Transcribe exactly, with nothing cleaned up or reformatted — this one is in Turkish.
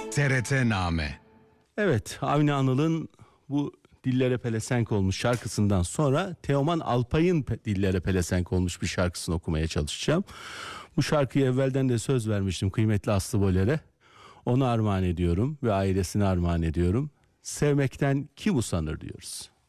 T R T Name. Evet, Avni Anıl'ın bu Dillere Pelesenk olmuş şarkısından sonra Teoman Alpay'ın Dillere Pelesenk olmuş bir şarkısını okumaya çalışacağım. Bu şarkıyı evvelden de söz vermiştim kıymetli Aslı Boler'e. Onu armağan ediyorum ve ailesine armağan ediyorum. Sevmekten kim usanır diyoruz.